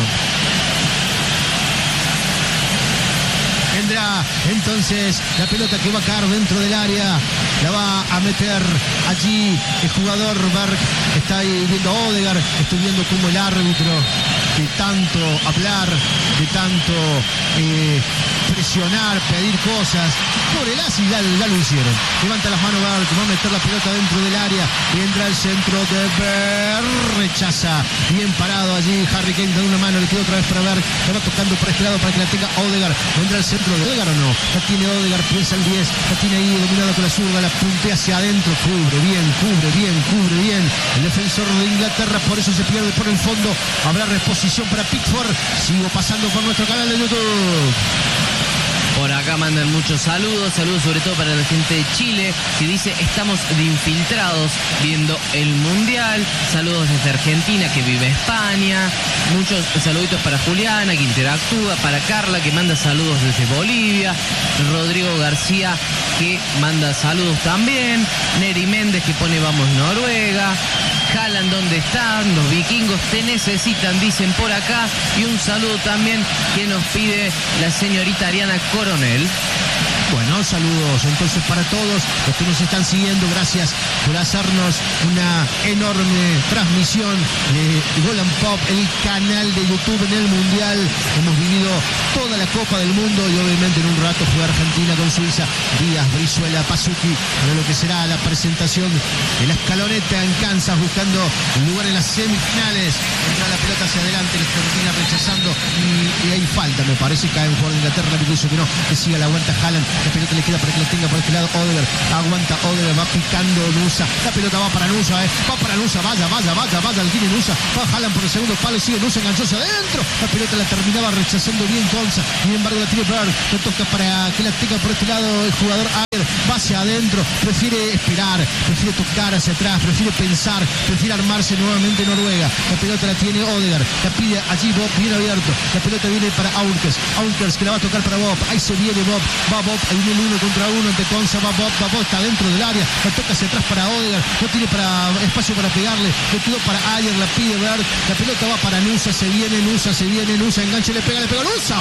Speaker 1: Vendrá entonces la pelota que va a caer dentro del área. La va a meter allí el jugador Berg. Está ahí viendo a Odegaard. Estoy viendo cómo el árbitro, de tanto hablar, de tanto presionar, pedir cosas, por el as y ya lo hicieron. Levanta las manos Berg, va a meter la pelota dentro del área. Entra el centro de Berg. Rechaza. Bien parado allí Harry Kane de una mano. Le queda otra vez para Berg. La va tocando por este lado para que la tenga Odegaard. Vendrá el centro de Odegaard o no. La tiene Odegaard, piensa el 10. La tiene ahí dominado con la zurda. La puntea hacia adentro. Cubre bien. El defensor de Inglaterra, por eso se pierde por el fondo. Habrá reposición para Pickford. Sigo pasando por nuestro canal de YouTube.
Speaker 3: Por acá mandan muchos saludos sobre todo para la gente de Chile, que dice estamos de infiltrados viendo el Mundial. Saludos desde Argentina, que vive España. Muchos saluditos para Juliana, que interactúa, para Carla, que manda saludos desde Bolivia. Rodrigo García, que manda saludos también. Neri Méndez, que pone vamos Noruega. Haaland, ¿dónde están? Los vikingos te necesitan, dicen por acá. Y un saludo también que nos pide la señorita Ariana Coronel.
Speaker 1: Bueno, saludos entonces para todos los que nos están siguiendo. Gracias por hacernos una enorme transmisión de Gol and Pop, el canal de YouTube en el Mundial. Hemos vivido toda la Copa del Mundo y obviamente en un rato fue Argentina con Suiza. Díaz, Brizuela, Pasuki, de lo que será la presentación de la escaloneta en Kansas, buscando un lugar en las semifinales. Entra la pelota hacia adelante, la Argentina rechazando y hay falta, me parece, cae en jugador de Inglaterra, que hizo que no, que siga la vuelta Haaland. La pelota le queda para que la tenga por este lado Odegaard. Aguanta Odegaard, va picando Nusa. La pelota va para Nusa, va para Nusa. Vaya, la tiene Nusa. Va Haaland por el segundo palo, sigue Nusa, enganchó hacia adentro. La pelota la terminaba rechazando bien Konsa. Sin embargo, la tiene Bird. Le toca para que la tenga por este lado el jugador Ayer. Va hacia adentro, prefiere esperar, prefiere tocar hacia atrás, prefiere pensar, prefiere armarse nuevamente Noruega. La pelota la tiene Odegaard. La pide allí Bob, bien abierto. La pelota viene para Aunkers que la va a tocar para Bob. Ahí se viene Bob. Va Bob, ahí viene el 1 contra 1 ante Konsa. Va Bob, está dentro del área. La toca hacia atrás para Odegaard. No tiene espacio para pegarle. Le quedó para Ayer, la pide Bird. La pelota va para Nusa, se viene Nusa, enganche, le pega Nusa.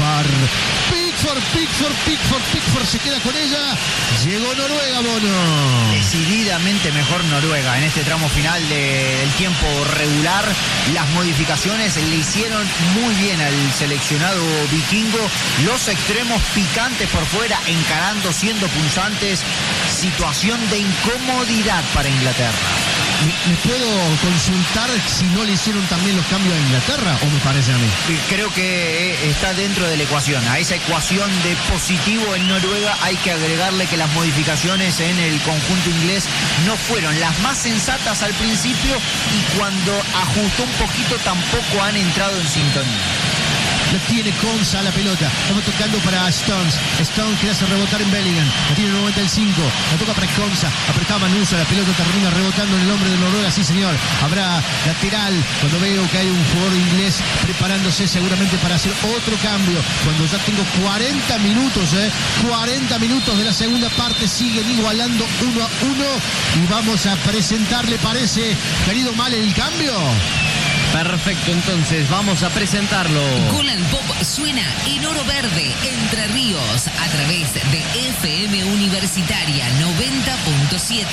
Speaker 1: Pickford se queda con ella. Llegó Noruega, Bono.
Speaker 2: Decididamente mejor Noruega en este tramo final del tiempo regular. Las modificaciones le hicieron muy bien al seleccionado vikingo. Los extremos picantes por fuera, encarando, siendo punzantes. Situación de incomodidad para Inglaterra.
Speaker 1: ¿Me puedo consultar si no le hicieron también los cambios a Inglaterra o me parece a mí?
Speaker 2: Creo que está dentro de la ecuación. A esa ecuación de positivo en Noruega hay que agregarle que las modificaciones en el conjunto inglés no fueron las más sensatas al principio y cuando ajustó un poquito tampoco han entrado en sintonía.
Speaker 1: La tiene Konsa la pelota. La va tocando para Stones. Stones que hace rebotar en Bellingham. La tiene nuevamente el 5. La toca para Konsa. Apretaba Nusa. La pelota termina rebotando en el hombre de Noruega. Sí, señor. Habrá lateral. Cuando veo que hay un jugador inglés preparándose seguramente para hacer otro cambio. Cuando ya tengo 40 minutos, 40 minutos de la segunda parte. Siguen igualando 1-1. Y vamos a presentarle, parece, querido Mal, el cambio.
Speaker 3: Perfecto, entonces vamos a presentarlo.
Speaker 4: Golan Pop suena en Oro Verde, Entre Ríos, a través de FM Universitaria 90.7.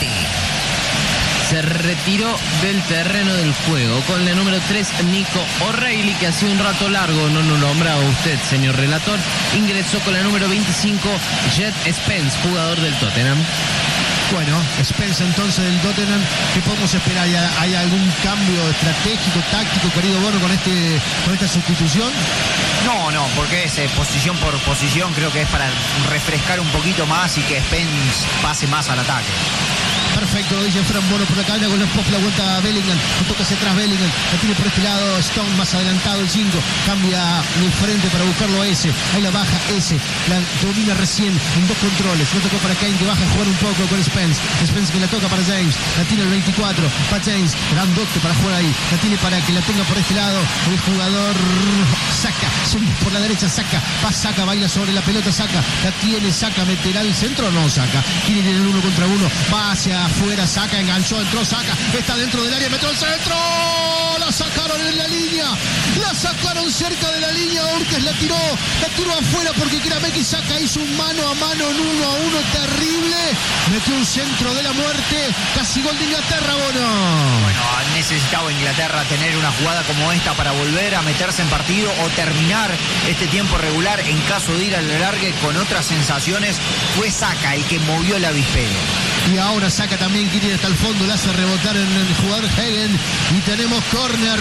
Speaker 3: Se retiró del terreno del juego con la número 3, Nico O'Reilly, que hace un rato largo no lo nombraba usted, señor relator. Ingresó con la número 25, Jet Spence, jugador del Tottenham.
Speaker 1: Bueno, Spence entonces del Tottenham, ¿qué podemos esperar? ¿Hay algún cambio estratégico, táctico, querido Bono, con esta sustitución?
Speaker 2: No, porque es posición por posición, creo que es para refrescar un poquito más y que Spence pase más al ataque.
Speaker 1: Perfecto, lo dice Fran Bono por la cadena con los pop, la vuelta a Bellingham, lo toca hacia atrás Bellingham, la tiene por este lado Stone, más adelantado el 5, cambia de frente para buscarlo a ese, ahí la baja ese, la domina recién en dos controles, lo tocó para Kane que baja a jugar un poco con Spence que la toca para James, la tiene el 24, para James, grandote para jugar ahí, la tiene para que la tenga por este lado, el jugador Saka, por la derecha Saka, baila sobre la pelota Saka, la tiene Saka, meterá al centro, no Saka, quiere ir en el 1 contra 1, va hacia afuera, Saka, enganchó, entró Saka, está dentro del área, metió el centro, la sacaron en la línea, la sacaron cerca de la línea, Orques la tiró afuera porque Krameki Saka hizo un mano a mano, en 1-1 terrible, metió un centro de la muerte, casi gol de Inglaterra, Bono.
Speaker 2: Bueno, necesitaba Inglaterra tener una jugada como esta para volver a meterse en partido o terminar este tiempo regular en caso de ir al alargue con otras sensaciones. Fue Saka el que movió el avispero.
Speaker 1: Y ahora Saka también quiere ir hasta el fondo, le hace rebotar en el jugador Hagen y tenemos córner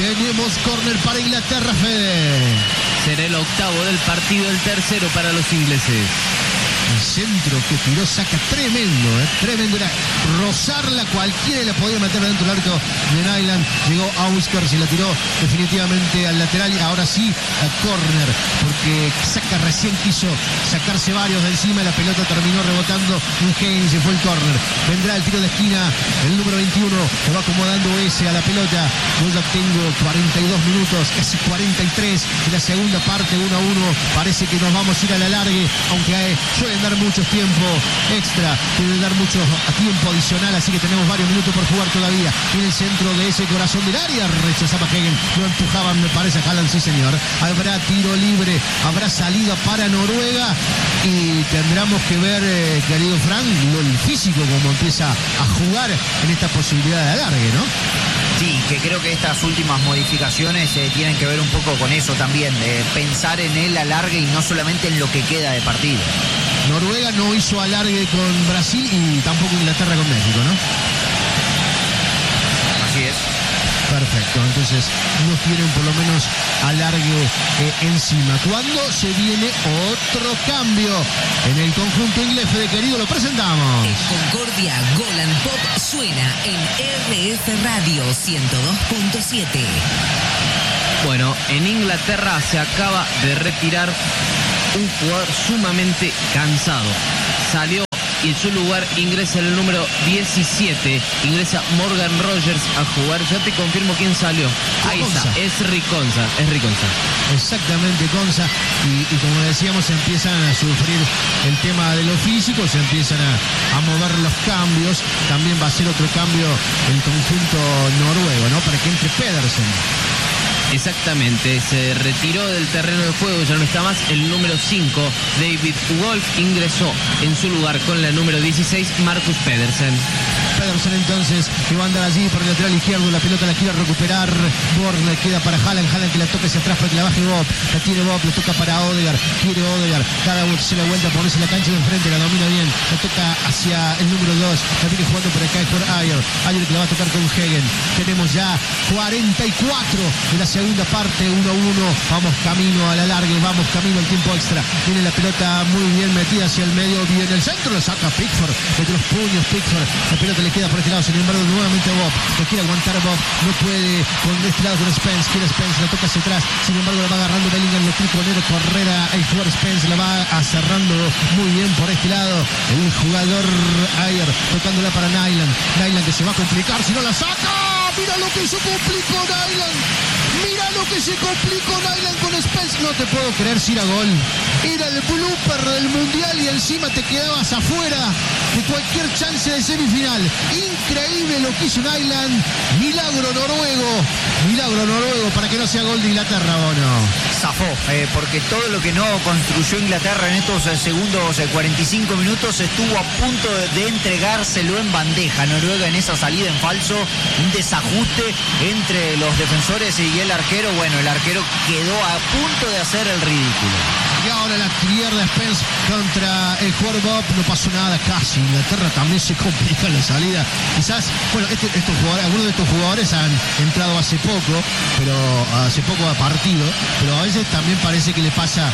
Speaker 1: para Inglaterra, Fede.
Speaker 3: Será el octavo del partido, el tercero para los ingleses.
Speaker 1: El centro que tiró Saka, tremendo, tremendo, era rozarla cualquiera y la podía meter dentro del arco de Nyland. Llegó Auskers y la tiró definitivamente al lateral y ahora sí a córner, porque Saka recién quiso sacarse varios de encima y la pelota terminó rebotando en Haynes y fue el córner. Vendrá el tiro de esquina, el número 21, le va acomodando ese a la pelota. Yo ya tengo 42 minutos, casi 43 de la segunda parte, 1-1. Parece que nos vamos a ir a la largue, aunque suelen dar mucho tiempo extra, pueden dar mucho tiempo adicional, así que tenemos varios minutos por jugar todavía. En el centro de ese corazón del área, rechazaba Hagen, lo empujaban, me parece, a Haaland, sí señor. Habrá tiro libre, habrá salida para Noruega y tendremos que ver, querido Frank, el físico como empieza a jugar en esta posibilidad de alargue, ¿no?
Speaker 2: Sí, que creo que estas últimas modificaciones tienen que ver un poco con eso también, de pensar en el alargue y no solamente en lo que queda de partido.
Speaker 1: Noruega no hizo alargue con Brasil y tampoco Inglaterra con México, ¿no?
Speaker 2: Así es.
Speaker 1: Perfecto, entonces no tienen por lo menos alargue encima. Cuando se viene otro cambio en el conjunto inglés, Fede querido, lo presentamos.
Speaker 4: En Concordia, Gol and Pop suena en RF Radio 102.7.
Speaker 3: Bueno, en Inglaterra se acaba de retirar un jugador sumamente cansado. Salió y en su lugar ingresa el número 17. Ingresa Morgan Rogers a jugar. Ya te confirmo quién salió. Ahí está, es Riconza.
Speaker 1: Exactamente, Conza. Y como decíamos, empiezan a sufrir el tema de lo físico, se empiezan a mover los cambios. También va a ser otro cambio el conjunto noruego, ¿no? Para que entre Pedersen.
Speaker 3: Exactamente, se retiró del terreno de juego, ya no está más. El número 5, David Wolf, ingresó en su lugar con la número 16, Marcus Pedersen.
Speaker 1: Pedersen entonces, que va a andar allí por el lateral izquierdo, la pelota la quiere recuperar, Borg le queda para Haaland que la toque hacia atrás para que la baje Bob, la tiene Bob, le toca para Odegaard, quiere Odegaard, cada uno se la vuelta, ponerse la cancha de enfrente, la domina bien, la toca hacia el número 2, la viene jugando por acá por Ayer que la va a tocar con Hegen. Tenemos ya 44 de la segunda parte, 1-1, vamos camino a la larga, vamos camino al tiempo extra, viene la pelota muy bien metida hacia el medio, viene el centro, lo saca Pickford, mete los puños Pickford, la pelota le queda por este lado, sin embargo nuevamente Bob, lo quiere aguantar Bob, no puede con este lado con Spence, quiere Spence, la toca hacia atrás, sin embargo la va agarrando Bellingham, lo quiere poner Correra, el jugador Spence la va cerrando muy bien por este lado, el jugador Ayer tocándola para Nyland que se va a complicar, si no la saca, mira lo que se complicó Nyland. Mira lo que se complicó Nyland con Spence. No te puedo creer si era gol. Era el blooper del Mundial y encima te quedabas afuera de cualquier chance de semifinal. Increíble lo que hizo Nyland. Milagro noruego para que no sea gol de Inglaterra, ¿o no?
Speaker 2: Zafó, porque todo lo que no construyó Inglaterra en estos segundos 45 minutos estuvo a punto de entregárselo en bandeja. Noruega en esa salida en falso, un desajuste entre los defensores y el arquero. Bueno, el arquero quedó a punto de hacer el ridículo.
Speaker 1: Y ahora la pierda Spence contra el jugador Bob, no pasó nada casi. Inglaterra también se complica la salida. Quizás, bueno, algunos de estos jugadores han entrado hace poco a partido, pero a veces también parece que le pasa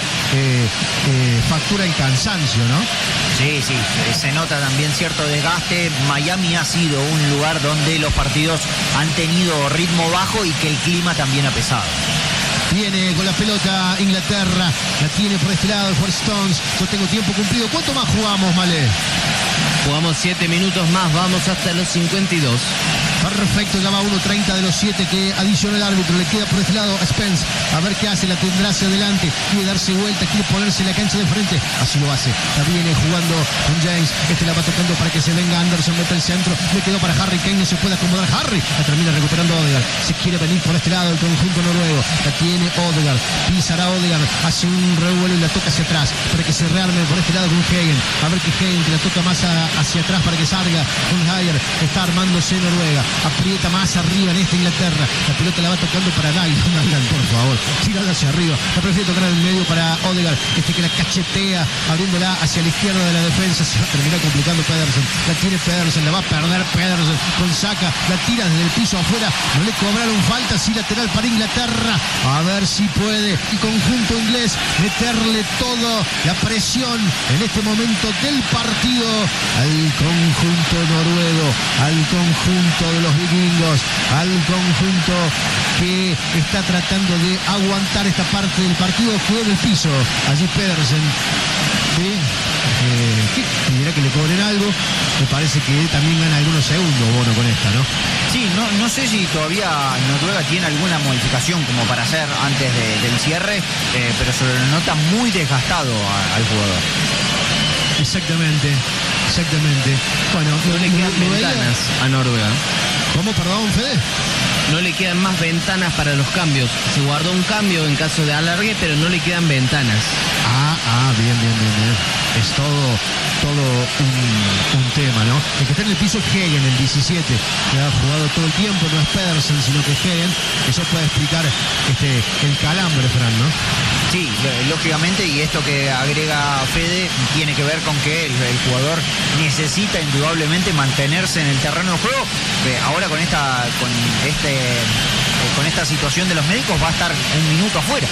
Speaker 1: factura el cansancio, ¿no?
Speaker 2: Sí, se nota también cierto desgaste. Miami ha sido un lugar donde los partidos han tenido ritmo bajo y que el clima también ha pesado.
Speaker 1: Viene con la pelota Inglaterra, la tiene por este lado el Ford Stones. Yo tengo tiempo cumplido. ¿Cuánto más jugamos, Malé?
Speaker 3: Jugamos 7 minutos más, vamos hasta los 52.
Speaker 1: Perfecto, ya va 1.30 de los 7 que adicionó el árbitro. Le queda por este lado a Spence. A ver qué hace, la tendrá hacia adelante. Quiere darse vuelta, quiere ponerse en la cancha de frente. Así lo hace. La viene jugando con James. Este la va tocando para que se venga Anderson, mete el centro. Le quedó para Harry Kane, no se puede acomodar Harry. La termina recuperando Odegaard. Se quiere venir por este lado el conjunto noruego. La tiene Odegaard. Pisará Odegaard. Hace un revuelo y la toca hacia atrás para que se rearme por este lado con Hegen. A ver que Hegen, que la toca más hacia atrás para que salga con Ayer. Está armándose Noruega. Aprieta más arriba en esta Inglaterra. La pelota la va tocando para Nyland, por favor. Tírala hacia arriba. La prefiere tocar en el medio para Odegaard. Que la cachetea, abriéndola hacia la izquierda de la defensa. Se va a terminar complicando Pedersen. La tiene Pedersen, la va a perder Pedersen. Con Saka, la tira desde el piso afuera. No le cobraron falta, sí lateral para Inglaterra. A ver si puede el conjunto inglés meterle todo la presión en este momento del partido al conjunto noruego, al conjunto de los vikingos, al conjunto que está tratando de aguantar esta parte del partido. Quedó en el piso allí Pedersen. ¿Sí? Dirá que le cobren algo. Me parece que también gana algunos segundos Bono con esta, ¿no?
Speaker 2: Sí, no sé si todavía Noruega tiene alguna modificación como para hacer antes del cierre, pero se lo nota muy desgastado al jugador.
Speaker 1: Exactamente. Bueno,
Speaker 3: no le quedan ventanas a Noruega.
Speaker 1: ¿Cómo, perdón, Fede?
Speaker 3: No le quedan más ventanas para los cambios. Se guardó un cambio en caso de alargue, pero no le quedan ventanas.
Speaker 1: Bien. Es todo un tema, ¿no? El que está en el piso es Hegen, el 17, que ha jugado todo el tiempo, no es Pedersen, sino que Hegen. Eso puede explicar el calambre, Fran, ¿no?
Speaker 2: Sí, lógicamente, y esto que agrega Fede tiene que ver con que el jugador necesita indudablemente mantenerse en el terreno de juego. Ahora con este con esta situación de los médicos va a estar un minuto afuera.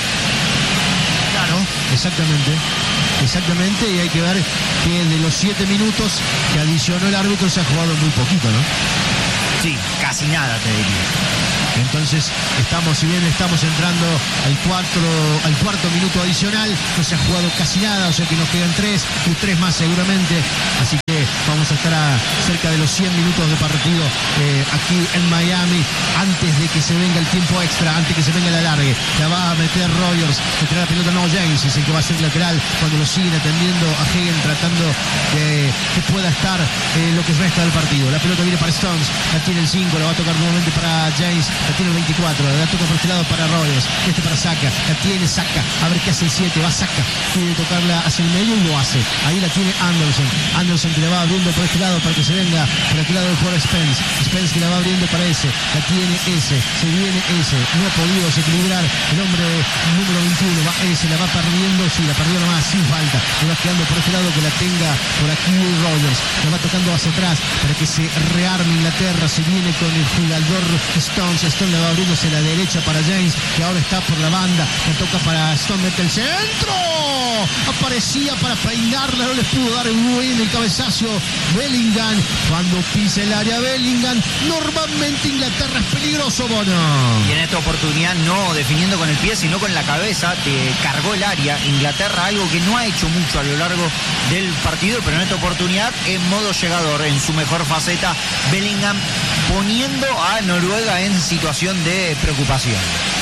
Speaker 1: Claro, exactamente. Exactamente, y hay que ver que de los 7 minutos que adicionó el árbitro se ha jugado muy poquito, ¿no?
Speaker 2: Sí, casi nada te diría.
Speaker 1: Entonces si bien estamos entrando al cuarto minuto adicional, no se ha jugado casi nada, o sea que nos quedan 3 y 3 más seguramente, así que vamos a estar cerca de los 100 minutos de partido aquí en Miami, antes de que se venga el tiempo extra, antes que se venga el alargue. La va a meter Rogers, meterá la pelota no James, es el que va a ser lateral cuando lo siguen atendiendo a Hagen, tratando de que pueda estar lo que resta del partido. La pelota viene para Stones, la tiene el 5, la va a tocar nuevamente para James, la tiene el 24, la toca por este lado para Rogers, para Saka, la tiene Saka, a ver qué hace el 7, va Saka, quiere tocarla hacia el medio y lo hace, ahí la tiene Anderson que la va abriendo por este lado para que se venga por este lado el jugador Spence que la va abriendo para ese, la tiene ese, se viene ese, no ha podido desequilibrar el hombre número 21, va ese, la va perdiendo, sí, la perdió nomás, sin falta, le va quedando por este lado que la tenga por aquí Rogers, la va tocando hacia atrás para que se rearme Inglaterra, se viene con el jugador Stone la va abriendo hacia la derecha para James, que ahora está por la banda, le toca para Stone, mete el centro, aparecía para peinarla, no les pudo dar el cabezazo Bellingham, cuando pisa el área Bellingham, normalmente Inglaterra es peligroso, Bono.
Speaker 2: Y en esta oportunidad no definiendo con el pie, sino con la cabeza, te cargó el área, Inglaterra, algo que no ha hecho mucho a lo largo del partido, pero en esta oportunidad en modo llegador, en su mejor faceta, Bellingham poniendo a Noruega en situación de preocupación.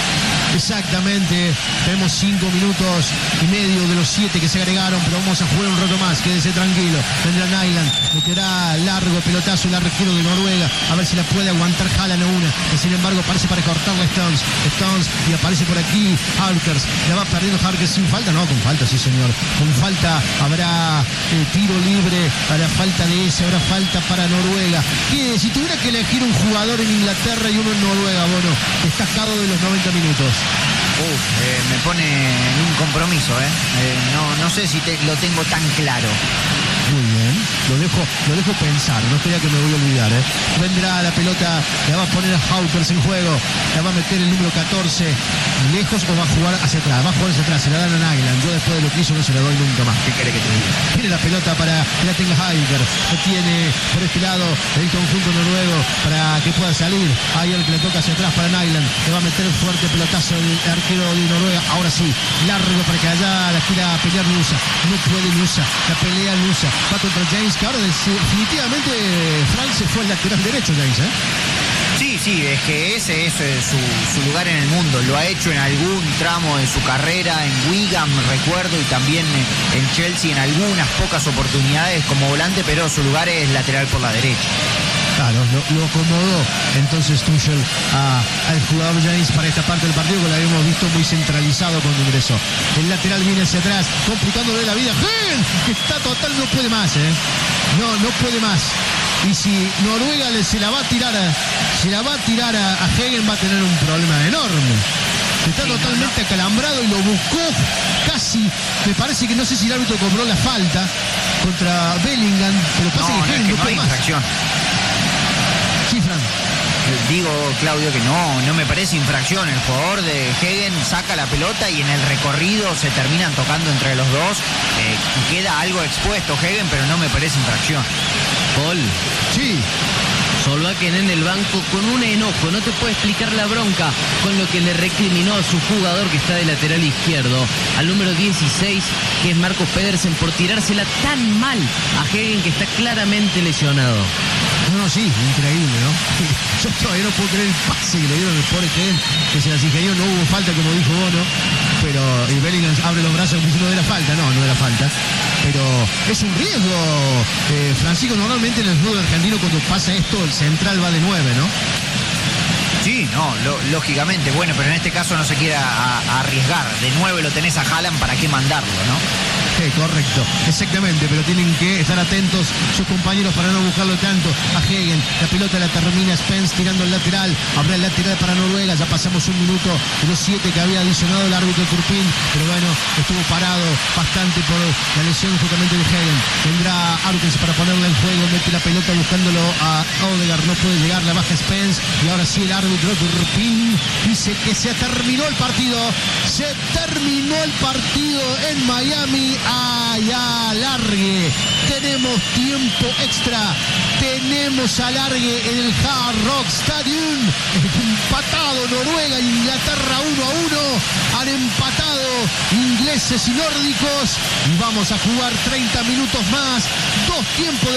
Speaker 1: Exactamente, tenemos 5 minutos y medio de los 7 que se agregaron, pero vamos a jugar un rato más, quédese tranquilo. Tendrá Nyland, meterá largo pelotazo el arquero de Noruega, a ver si la puede aguantar Haaland una, que sin embargo parece para cortarla Stones, y aparece por aquí Harkers, la va perdiendo Harkers sin falta, no, con falta, sí señor, con falta habrá tiro libre, habrá falta de ese, habrá falta para Noruega, que si tuviera que elegir un jugador en Inglaterra y uno en Noruega, bueno, destacado de los 90 minutos.
Speaker 2: Me pone en un compromiso, no sé si lo tengo tan claro.
Speaker 1: Muy bien, lo dejo pensar, no creía que me voy a olvidar. Vendrá la pelota, la va a poner a Haukers en juego, la va a meter el número 14 lejos o va a jugar hacia atrás, se la dan a Nyland. Yo después de lo que hizo no se la doy nunca más. ¿Qué quiere que te diga? Tiene la pelota para que la tenga Haiger, la tiene por este lado el conjunto noruego para que pueda salir. Ahí el que le toca hacia atrás para Nyland, le va a meter el fuerte pelotazo el arquero de Noruega. Ahora sí, largo para que allá la quiera pelear Nusa, no puede Nusa, la pelea Nusa, va contra James, que ahora definitivamente Francia fue el lateral derecho James,
Speaker 2: Sí, es que ese es su lugar en el mundo. Lo ha hecho en algún tramo de su carrera, en Wigan, recuerdo, y también en Chelsea en algunas pocas oportunidades como volante, pero su lugar es lateral por la derecha.
Speaker 1: Claro, lo acomodó entonces Tuchel al jugador James para esta parte del partido, que lo habíamos visto muy centralizado cuando ingresó. El lateral viene hacia atrás, complicándole la vida. ¡Gen! Que está total, no puede más, No puede más. Y si Noruega se la va a tirar a Hagen, va a tener un problema enorme. Está totalmente acalambrado y lo buscó casi, me parece que no sé si el árbitro cobró la falta contra Bellingham, pero pasa que Hagen no puede más.
Speaker 2: Infracción.
Speaker 1: Sí, Fran.
Speaker 2: Digo, Claudio, que no me parece infracción. El jugador de Hagen saca la pelota y en el recorrido se terminan tocando entre los dos. Queda algo expuesto Hagen, pero no me parece infracción.
Speaker 3: Gol.
Speaker 1: Sí.
Speaker 3: Solbakken en el banco con un enojo, no te puede explicar la bronca con lo que le recriminó a su jugador que está de lateral izquierdo, al número 16, que es Marcus Pedersen, por tirársela tan mal a Hagen, que está claramente lesionado.
Speaker 1: No, sí, increíble, ¿no? Yo todavía no puedo creer el pase que le dieron al pobre Hagen, que se las ingenió, no hubo falta como dijo Bono, pero y Bellingham abre los brazos como si no era falta, no era falta. Pero es un riesgo, Francisco, normalmente en el fútbol argentino cuando pasa esto el central va de 9, ¿no?
Speaker 2: Sí, lógicamente, bueno, pero en este caso no se quiere arriesgar, de 9 lo tenés a Haaland, ¿para qué mandarlo, no?
Speaker 1: Sí, correcto, exactamente, pero tienen que estar atentos sus compañeros para no buscarlo tanto a Hegen. La pelota la termina Spence tirando el lateral. Habrá el lateral para Noruega. Ya pasamos un minuto de los 7 que había adicionado el árbitro Turpin, pero bueno, estuvo parado bastante por la lesión justamente de Hegen. Vendrá Arkens para ponerla en juego, mete la pelota buscándolo a Odegaard, no puede llegar, la baja Spence y ahora sí el árbitro Turpin dice que se terminó el partido. Se terminó el partido en Miami. ¡Ay, alargue! Tenemos tiempo extra. Tenemos alargue en el Hard Rock Stadium. Empatado Noruega e Inglaterra 1-1. Han empatado ingleses y nórdicos. Y vamos a jugar 30 minutos más. 2 tiempos de